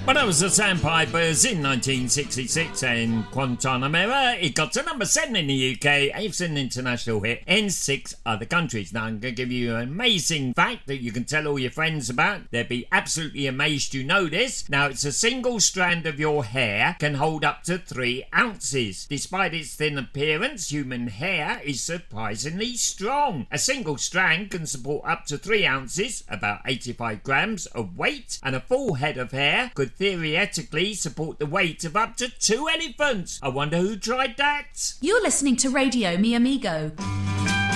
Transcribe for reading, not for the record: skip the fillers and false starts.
Well, that was the Sandpipers in 1966 in Guantanamera. It got to number 7 in the UK. It's an international hit in 6 other countries. Now, I'm going to give you an amazing fact that you can tell all your friends about. They'll be absolutely amazed you know this. Now, it's a single strand of your hair can hold up to 3 ounces. Despite its thin appearance, human hair is surprisingly strong. A single strand can support up to 3 ounces, about 85 grams of weight, and a full head of hair could theoretically support the weight of up to 2 elephants. I wonder who tried that? You're listening to Radio Mi Amigo.